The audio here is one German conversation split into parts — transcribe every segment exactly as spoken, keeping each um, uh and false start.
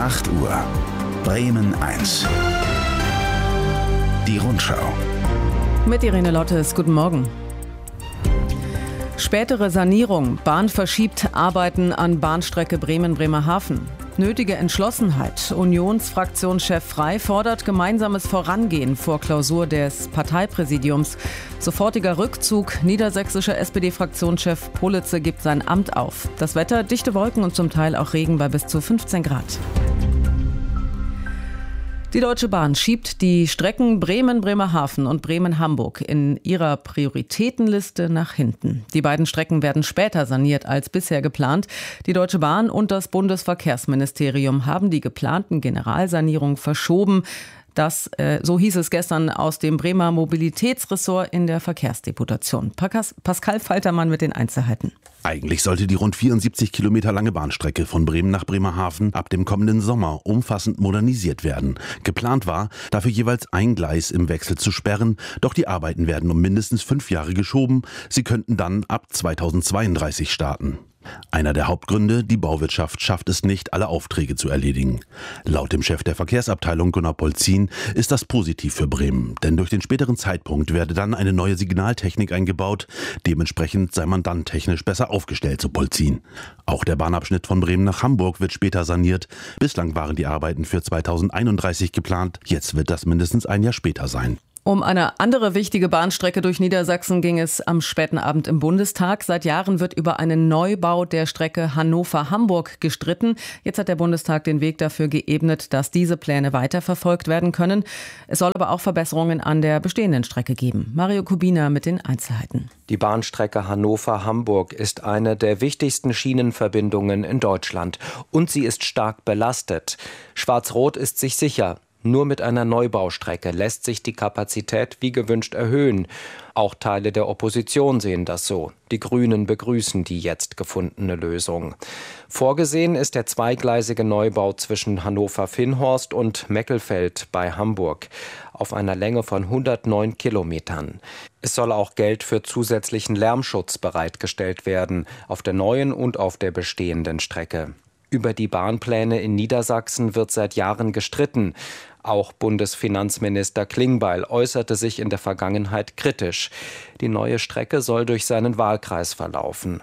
acht Uhr. Bremen eins. Die Rundschau. Mit Irene Lottes, guten Morgen. Spätere Sanierung. Bahn verschiebt Arbeiten an Bahnstrecke Bremen-Bremerhaven. Nötige Entschlossenheit. Unionsfraktionschef Frey fordert gemeinsames Vorangehen vor Klausur des Parteipräsidiums. Sofortiger Rückzug. Niedersächsischer S P D-Fraktionschef Politze gibt sein Amt auf. Das Wetter, dichte Wolken und zum Teil auch Regen bei bis zu fünfzehn Grad. Die Deutsche Bahn schiebt die Strecken Bremen-Bremerhaven und Bremen-Hamburg in ihrer Prioritätenliste nach hinten. Die beiden Strecken werden später saniert als bisher geplant. Die Deutsche Bahn und das Bundesverkehrsministerium haben die geplanten Generalsanierungen verschoben. Das, äh, so hieß es gestern aus dem Bremer Mobilitätsressort in der Verkehrsdeputation. Pascal Faltermann mit den Einzelheiten. Eigentlich sollte die rund vierundsiebzig Kilometer lange Bahnstrecke von Bremen nach Bremerhaven ab dem kommenden Sommer umfassend modernisiert werden. Geplant war, dafür jeweils ein Gleis im Wechsel zu sperren, doch die Arbeiten werden um mindestens fünf Jahre geschoben. Sie könnten dann ab zweitausendzweiunddreißig starten. Einer der Hauptgründe, die Bauwirtschaft schafft es nicht, alle Aufträge zu erledigen. Laut dem Chef der Verkehrsabteilung Gunnar Polzin ist das positiv für Bremen, denn durch den späteren Zeitpunkt werde dann eine neue Signaltechnik eingebaut. Dementsprechend sei man dann technisch besser aufgestellt, so Polzin. Auch der Bahnabschnitt von Bremen nach Hamburg wird später saniert. Bislang waren die Arbeiten für zweitausendeinunddreißig geplant, jetzt wird das mindestens ein Jahr später sein. Um eine andere wichtige Bahnstrecke durch Niedersachsen ging es am späten Abend im Bundestag. Seit Jahren wird über einen Neubau der Strecke Hannover-Hamburg gestritten. Jetzt hat der Bundestag den Weg dafür geebnet, dass diese Pläne weiterverfolgt werden können. Es soll aber auch Verbesserungen an der bestehenden Strecke geben. Mario Kubina mit den Einzelheiten. Die Bahnstrecke Hannover-Hamburg ist eine der wichtigsten Schienenverbindungen in Deutschland. Und sie ist stark belastet. Schwarz-Rot ist sich sicher. Nur mit einer Neubaustrecke lässt sich die Kapazität wie gewünscht erhöhen. Auch Teile der Opposition sehen das so. Die Grünen begrüßen die jetzt gefundene Lösung. Vorgesehen ist der zweigleisige Neubau zwischen Hannover-Vinnhorst und Meckelfeld bei Hamburg auf einer Länge von hundertneun Kilometern. Es soll auch Geld für zusätzlichen Lärmschutz bereitgestellt werden, auf der neuen und auf der bestehenden Strecke. Über die Bahnpläne in Niedersachsen wird seit Jahren gestritten. Auch Bundesfinanzminister Klingbeil äußerte sich in der Vergangenheit kritisch. Die neue Strecke soll durch seinen Wahlkreis verlaufen.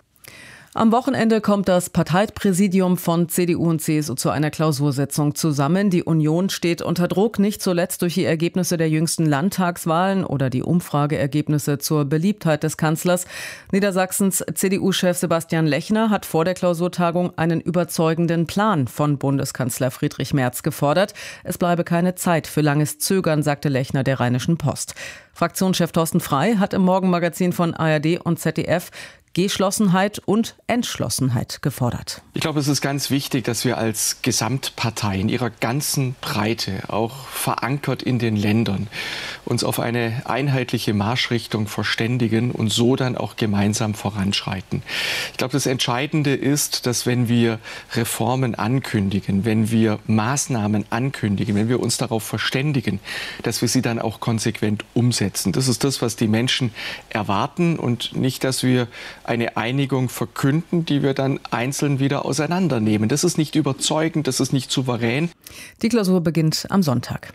Am Wochenende kommt das Parteipräsidium von C D U und C S U zu einer Klausursitzung zusammen. Die Union steht unter Druck, nicht zuletzt durch die Ergebnisse der jüngsten Landtagswahlen oder die Umfrageergebnisse zur Beliebtheit des Kanzlers. Niedersachsens C D U-Chef Sebastian Lechner hat vor der Klausurtagung einen überzeugenden Plan von Bundeskanzler Friedrich Merz gefordert. Es bleibe keine Zeit für langes Zögern, sagte Lechner der Rheinischen Post. Fraktionschef Thorsten Frey hat im Morgenmagazin von A R D und Z D F Geschlossenheit und Entschlossenheit gefordert. Ich glaube, es ist ganz wichtig, dass wir als Gesamtpartei in ihrer ganzen Breite, auch verankert in den Ländern, uns auf eine einheitliche Marschrichtung verständigen und so dann auch gemeinsam voranschreiten. Ich glaube, das Entscheidende ist, dass wenn wir Reformen ankündigen, wenn wir Maßnahmen ankündigen, wenn wir uns darauf verständigen, dass wir sie dann auch konsequent umsetzen. Das ist das, was die Menschen erwarten und nicht, dass wir eine Einigung verkünden, die wir dann einzeln wieder auseinandernehmen. Das ist nicht überzeugend, das ist nicht souverän. Die Klausur beginnt am Sonntag.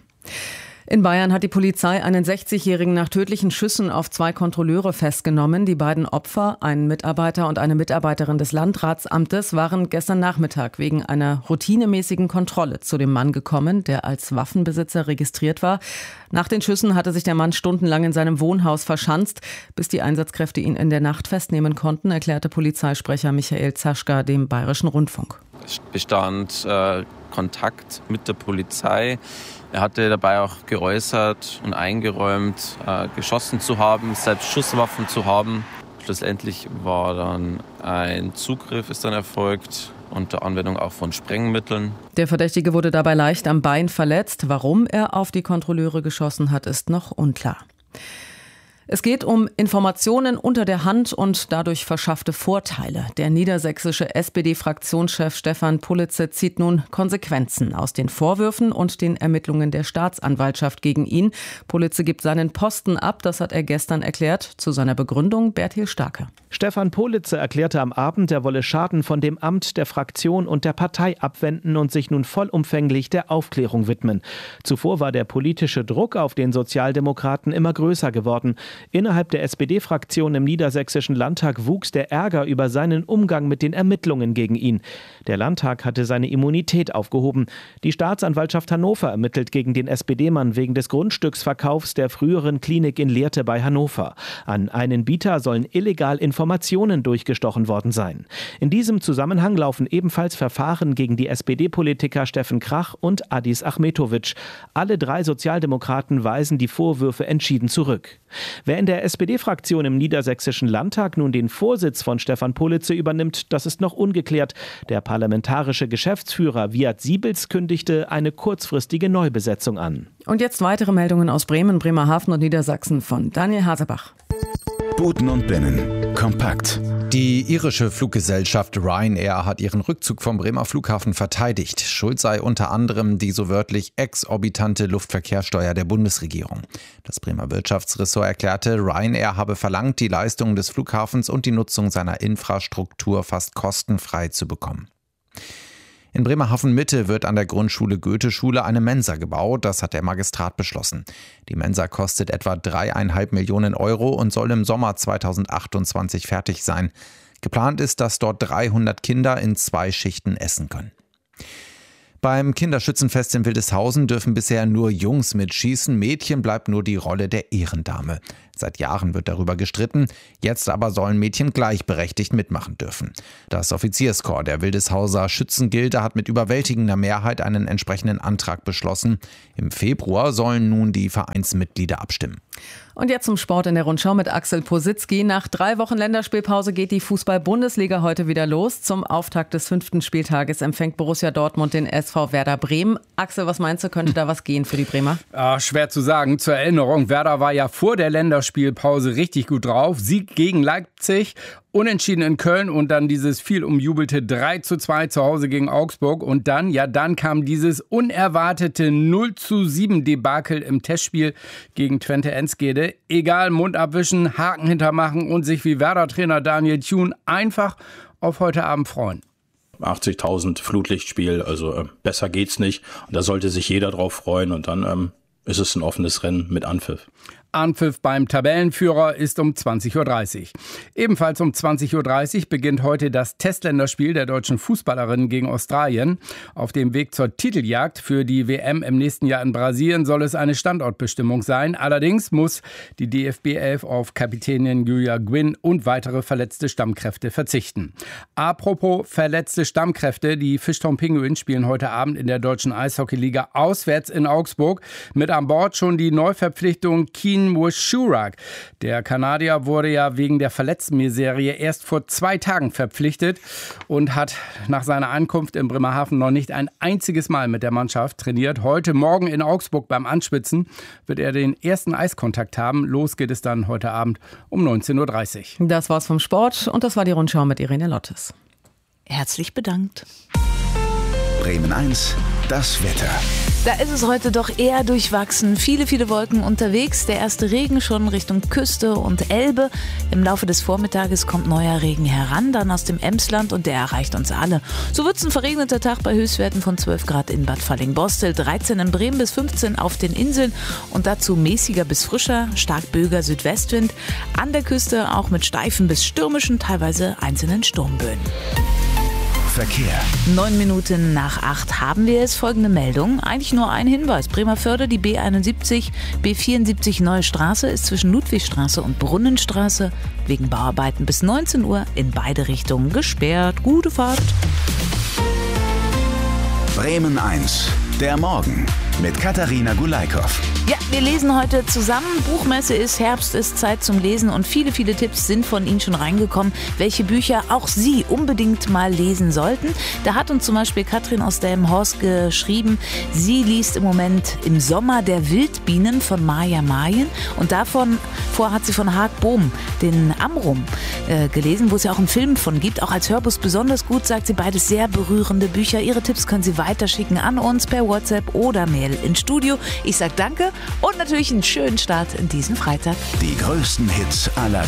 In Bayern hat die Polizei einen sechzigjährigen nach tödlichen Schüssen auf zwei Kontrolleure festgenommen. Die beiden Opfer, ein Mitarbeiter und eine Mitarbeiterin des Landratsamtes, waren gestern Nachmittag wegen einer routinemäßigen Kontrolle zu dem Mann gekommen, der als Waffenbesitzer registriert war. Nach den Schüssen hatte sich der Mann stundenlang in seinem Wohnhaus verschanzt, bis die Einsatzkräfte ihn in der Nacht festnehmen konnten, erklärte Polizeisprecher Michael Zaschka dem Bayerischen Rundfunk. Es bestand äh, Kontakt mit der Polizei. Er hatte dabei auch geäußert und eingeräumt, äh, geschossen zu haben, selbst Schusswaffen zu haben. Schlussendlich war dann ein Zugriff, ist dann erfolgt, unter Anwendung auch von Sprengmitteln. Der Verdächtige wurde dabei leicht am Bein verletzt. Warum er auf die Kontrolleure geschossen hat, ist noch unklar. Es geht um Informationen unter der Hand und dadurch verschaffte Vorteile. Der niedersächsische S P D-Fraktionschef Stefan Politze zieht nun Konsequenzen aus den Vorwürfen und den Ermittlungen der Staatsanwaltschaft gegen ihn. Politze gibt seinen Posten ab, das hat er gestern erklärt. Zu seiner Begründung Bertil Starke. Stefan Politze erklärte am Abend, er wolle Schaden von dem Amt, der Fraktion und der Partei abwenden und sich nun vollumfänglich der Aufklärung widmen. Zuvor war der politische Druck auf den Sozialdemokraten immer größer geworden. Innerhalb der S P D-Fraktion im niedersächsischen Landtag wuchs der Ärger über seinen Umgang mit den Ermittlungen gegen ihn. Der Landtag hatte seine Immunität aufgehoben. Die Staatsanwaltschaft Hannover ermittelt gegen den S P D-Mann wegen des Grundstücksverkaufs der früheren Klinik in Lehrte bei Hannover. An einen Bieter sollen illegal Informationen durchgestochen worden sein. In diesem Zusammenhang laufen ebenfalls Verfahren gegen die S P D-Politiker Steffen Krach und Adis Achmetovic. Alle drei Sozialdemokraten weisen die Vorwürfe entschieden zurück. Wer in der S P D-Fraktion im niedersächsischen Landtag nun den Vorsitz von Stefan Politze übernimmt, das ist noch ungeklärt. Der parlamentarische Geschäftsführer Wiat Siebels kündigte eine kurzfristige Neubesetzung an. Und jetzt weitere Meldungen aus Bremen, Bremerhaven und Niedersachsen von Daniel Hasebach. Buten und Binnen. Kompakt. Die irische Fluggesellschaft Ryanair hat ihren Rückzug vom Bremer Flughafen verteidigt. Schuld sei unter anderem die so wörtlich exorbitante Luftverkehrssteuer der Bundesregierung. Das Bremer Wirtschaftsressort erklärte, Ryanair habe verlangt, die Leistungen des Flughafens und die Nutzung seiner Infrastruktur fast kostenfrei zu bekommen. In Bremerhaven-Mitte wird an der Grundschule Goethe-Schule eine Mensa gebaut, das hat der Magistrat beschlossen. Die Mensa kostet etwa dreieinhalb Millionen Euro und soll im Sommer zweitausendachtundzwanzig fertig sein. Geplant ist, dass dort dreihundert Kinder in zwei Schichten essen können. Beim Kinderschützenfest in Wildeshausen dürfen bisher nur Jungs mitschießen, Mädchen bleibt nur die Rolle der Ehrendame. Seit Jahren wird darüber gestritten, jetzt aber sollen Mädchen gleichberechtigt mitmachen dürfen. Das Offizierskorps der Wildeshauser Schützengilde hat mit überwältigender Mehrheit einen entsprechenden Antrag beschlossen. Im Februar sollen nun die Vereinsmitglieder abstimmen. Und jetzt zum Sport in der Rundschau mit Axel Positzky. Nach drei Wochen Länderspielpause geht die Fußball-Bundesliga heute wieder los. Zum Auftakt des fünften Spieltages empfängt Borussia Dortmund den S V Werder Bremen. Axel, was meinst du, könnte da was gehen für die Bremer? Ah, schwer zu sagen. Zur Erinnerung, Werder war ja vor der Länderspielpause richtig gut drauf. Sieg gegen Leipzig, unentschieden in Köln und dann dieses viel umjubelte drei zu zwei zu Hause gegen Augsburg. Und dann, ja dann kam dieses unerwartete null zu sieben Debakel im Testspiel gegen Twente Enschede. Egal, Mund abwischen, Haken hintermachen und sich wie Werder-Trainer Daniel Thun einfach auf heute Abend freuen. achtzigtausend Flutlichtspiel, also äh, besser geht's nicht. Und da sollte sich jeder drauf freuen und dann ähm, ist es ein offenes Rennen mit Anpfiff. Anpfiff beim Tabellenführer ist um zwanzig Uhr dreißig. Ebenfalls um zwanzig Uhr dreißig beginnt heute das Testländerspiel der deutschen Fußballerinnen gegen Australien. Auf dem Weg zur Titeljagd für die W M im nächsten Jahr in Brasilien soll es eine Standortbestimmung sein. Allerdings muss die D F B elf auf Kapitänin Julia Gwynn und weitere verletzte Stammkräfte verzichten. Apropos verletzte Stammkräfte, die Fischtown Pinguins spielen heute Abend in der deutschen Eishockeyliga auswärts in Augsburg. Mit an Bord schon die Neuverpflichtung Keen Woshurak. Der Kanadier wurde ja wegen der Verletztenmiserie erst vor zwei Tagen verpflichtet und hat nach seiner Ankunft in Bremerhaven noch nicht ein einziges Mal mit der Mannschaft trainiert. Heute Morgen in Augsburg beim Anspitzen wird er den ersten Eiskontakt haben. Los geht es dann heute Abend um neunzehn Uhr dreißig. Das war's vom Sport und das war die Rundschau mit Irene Lottes. Herzlich bedankt. Bremen eins, das Wetter. Da ist es heute doch eher durchwachsen. Viele, viele Wolken unterwegs. Der erste Regen schon Richtung Küste und Elbe. Im Laufe des Vormittages kommt neuer Regen heran, dann aus dem Emsland und der erreicht uns alle. So wird es ein verregneter Tag bei Höchstwerten von zwölf Grad in Bad Falling-Borstel, dreizehn in Bremen bis fünfzehn auf den Inseln und dazu mäßiger bis frischer, stark böiger Südwestwind. An der Küste auch mit steifen bis stürmischen, teilweise einzelnen Sturmböen. Verkehr. Neun Minuten nach acht haben wir es. Folgende Meldung. Eigentlich nur ein Hinweis. Bremerförde, die B einundsiebzig, B vierundsiebzig Neue Straße ist zwischen Ludwigstraße und Brunnenstraße wegen Bauarbeiten bis neunzehn Uhr in beide Richtungen gesperrt. Gute Fahrt. Bremen eins, der Morgen. mit Katharina Gulaikow. Ja, wir lesen heute zusammen. Buchmesse ist, Herbst ist, Zeit zum Lesen und viele, viele Tipps sind von Ihnen schon reingekommen, welche Bücher auch Sie unbedingt mal lesen sollten. Da hat uns zum Beispiel Katrin aus Delmenhorst geschrieben, sie liest im Moment Im Sommer der Wildbienen von Maja Mayen und davon vor hat sie von Haag Bohm den Amrum äh, gelesen, wo es ja auch einen Film von gibt, auch als Hörbuch besonders gut, sagt sie, beides sehr berührende Bücher. Ihre Tipps können Sie weiterschicken an uns per WhatsApp oder Mail ins Studio. Ich sage danke und natürlich einen schönen Start in diesen Freitag. Die größten Hits aller